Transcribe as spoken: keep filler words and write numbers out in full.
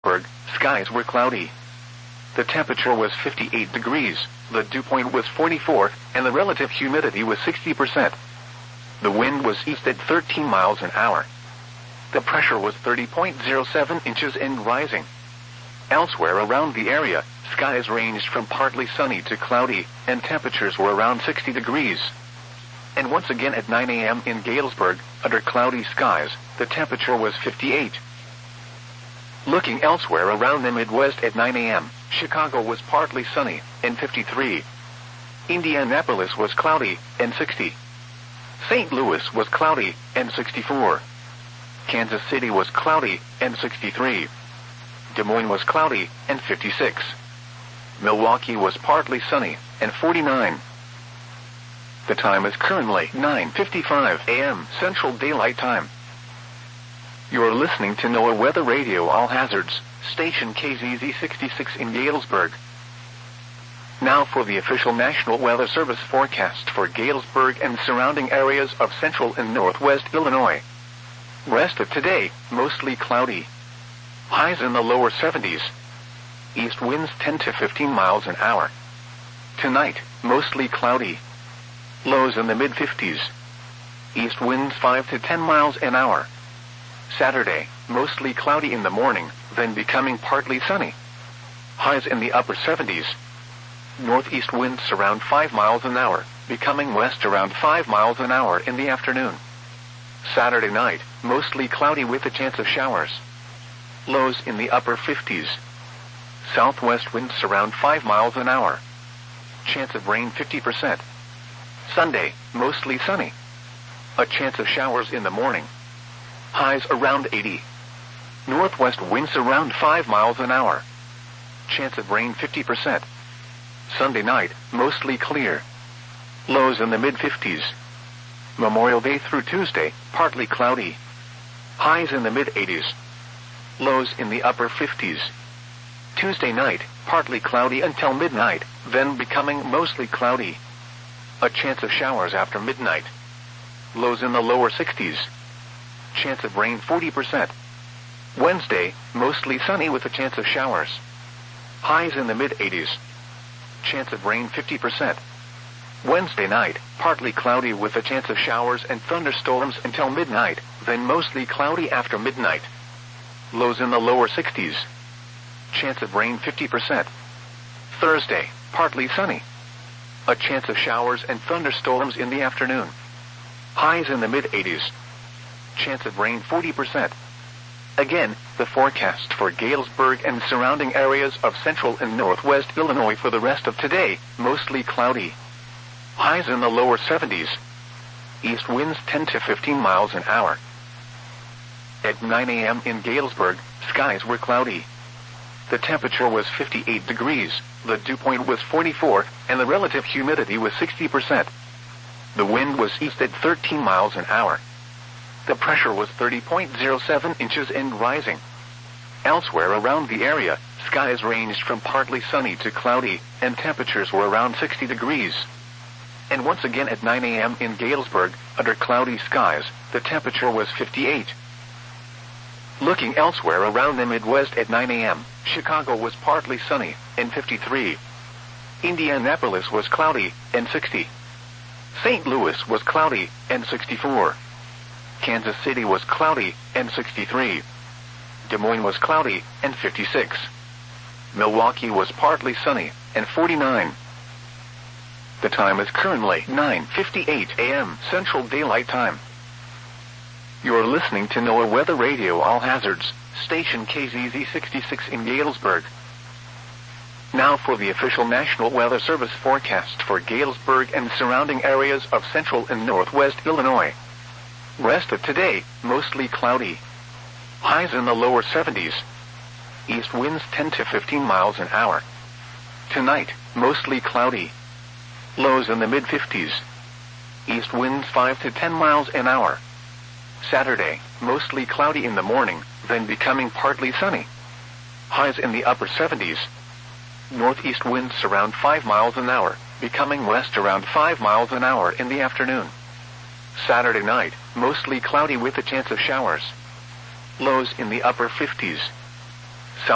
Galesburg, skies were cloudy. The temperature was fifty-eight degrees, the dew point was forty-four, and the relative humidity was sixty percent. The wind was east at thirteen miles an hour. The pressure was thirty point zero seven inches and rising. Elsewhere around the area, skies ranged from partly sunny to cloudy, and temperatures were around sixty degrees. And once again at nine a m in Galesburg, under cloudy skies, the temperature was fifty-eight. Looking elsewhere around the Midwest at nine a m, Chicago was partly sunny, and fifty-three. Indianapolis was cloudy, and sixty. Saint Louis was cloudy, and sixty-four. Kansas City was cloudy, and sixty-three. Des Moines was cloudy, and fifty-six. Milwaukee was partly sunny, and forty-nine. The time is currently nine fifty-five a m Central Daylight Time. You are listening to NOAA Weather Radio All Hazards, station K Z Z sixty-six in Galesburg. Now for the official National Weather Service forecast for Galesburg and surrounding areas of central and northwest Illinois. Rest of today, mostly cloudy. Highs in the lower seventies. East winds ten to fifteen miles an hour. Tonight, mostly cloudy. Lows in the mid-fifties. East winds five to ten miles an hour. Saturday, mostly cloudy in the morning, then becoming partly sunny. Highs in the upper seventies. Northeast winds around five miles an hour, becoming west around five miles an hour in the afternoon. Saturday night, mostly cloudy with a chance of showers. Lows in the upper fifties. Southwest winds around five miles an hour. Chance of rain fifty percent. Sunday, mostly sunny. A chance of showers in the morning. Highs around eighty. Northwest winds around five miles an hour. Chance of rain fifty percent. Sunday night, mostly clear. Lows in the mid-fifties. Memorial Day through Tuesday, partly cloudy. Highs in the mid-eighties. Lows in the upper fifties. Tuesday night, partly cloudy until midnight, then becoming mostly cloudy. A chance of showers after midnight. Lows in the lower sixties. Chance of rain forty percent. Wednesday, mostly sunny with a chance of showers. Highs in the mid-eighties. Chance of rain fifty percent. Wednesday night, partly cloudy with a chance of showers and thunderstorms until midnight, then mostly cloudy after midnight. Lows in the lower sixties. Chance of rain fifty percent. Thursday, partly sunny. A chance of showers and thunderstorms in the afternoon. Highs in the mid-eighties. Chance of rain forty percent. Again, the forecast for Galesburg and surrounding areas of central and northwest Illinois for the rest of today, mostly cloudy. Highs in the lower seventies. East winds ten to fifteen miles an hour. At nine a m in Galesburg, skies were cloudy. The temperature was fifty-eight degrees, the dew point was forty-four, and the relative humidity was sixty percent. The wind was east at thirteen miles an hour. The pressure was thirty point zero seven inches and rising. Elsewhere around the area, skies ranged from partly sunny to cloudy, and temperatures were around sixty degrees. And once again at nine a m in Galesburg, under cloudy skies, the temperature was fifty-eight. Looking elsewhere around the Midwest at nine a m, Chicago was partly sunny, and fifty-three. Indianapolis was cloudy, and sixty. Saint Louis was cloudy, and sixty-four. Kansas City was cloudy, and sixty-three. Des Moines was cloudy, and fifty-six. Milwaukee was partly sunny, and forty-nine. The time is currently nine fifty-eight a m Central Daylight Time. You are listening to NOAA Weather Radio All Hazards, station K Z Z sixty-six in Galesburg. Now for the official National Weather Service forecast for Galesburg and surrounding areas of central and northwest Illinois. Rest of today, mostly cloudy. Highs in the lower seventies. East winds ten to fifteen miles an hour. Tonight, mostly cloudy. Lows in the mid-fifties. East winds five to ten miles an hour. Saturday, mostly cloudy in the morning, then becoming partly sunny. Highs in the upper seventies. Northeast winds around five miles an hour, becoming west around five miles an hour in the afternoon. Saturday night, mostly cloudy with a chance of showers. Lows in the upper fifties.